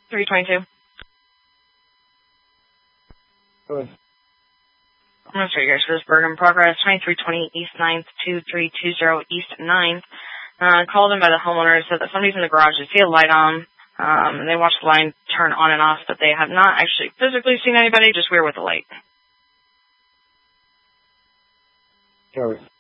322. Go ahead. I'm going to show you guys for this Bergen Progress, 2320 East 9th, 2320 East 9th. Called in by the homeowner, said that somebody's in the garage. They see a light on, and they watch the line turn on and off, but they have not actually physically seen anybody, just weird with the light. Carry.